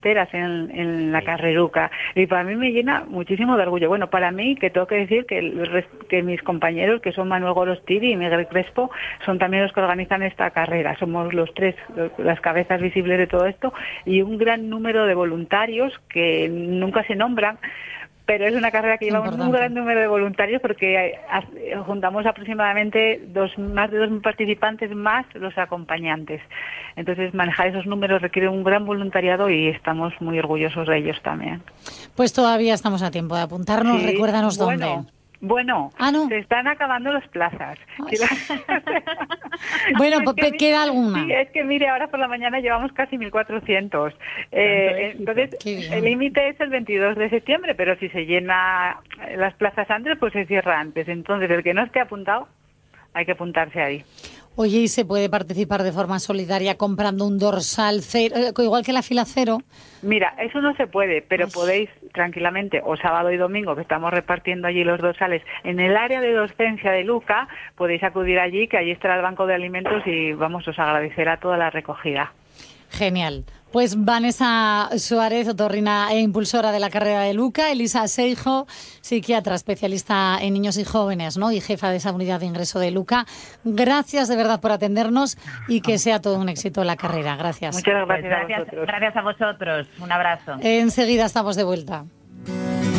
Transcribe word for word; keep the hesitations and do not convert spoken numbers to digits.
en, en la carreruca, y para mí me llena muchísimo de orgullo. Bueno, para mí, que tengo que decir que, el, que mis compañeros, que son Manuel Gorostiri y Miguel Crespo, son también los que organizan esta carrera. Somos los tres los, las cabezas visibles de todo esto, y un gran número de voluntarios que nunca se nombran, pero es una carrera que lleva un, un gran número de voluntarios, porque juntamos aproximadamente dos, más de dos mil participantes más los acompañantes. Entonces, manejar esos números requiere un gran voluntariado y estamos muy orgullosos de ellos también. Pues todavía estamos a tiempo de apuntarnos. Sí, recuérdanos bueno. dónde. Bueno, ah, ¿no? se están acabando las plazas. Bueno, es que, ¿queda alguna? Sí, es que mire, ahora por la mañana llevamos casi mil cuatrocientos. Eh, entonces, el límite es el veintidós de septiembre, pero si se llena las plazas antes, pues se cierra antes. Entonces, el que no esté apuntado, hay que apuntarse ahí. Oye, ¿y se puede participar de forma solidaria comprando un dorsal cero, igual que la fila cero? Mira, eso no se puede, pero Ay. podéis tranquilamente, o sábado y domingo, que estamos repartiendo allí los dorsales, en el área de docencia de Luca, podéis acudir allí, que allí estará el banco de alimentos y vamos, os agradecerá toda la recogida. Genial. Pues Vanessa Suárez, otorrina e impulsora de la carrera de Luca, Elisa Seijo, psiquiatra especialista en niños y jóvenes, ¿no?, y jefa de esa unidad de ingreso de Luca. Gracias de verdad por atendernos y que sea todo un éxito la carrera. Gracias. Muchas gracias, pues gracias a vosotros. Gracias a vosotros. Un abrazo. Enseguida estamos de vuelta.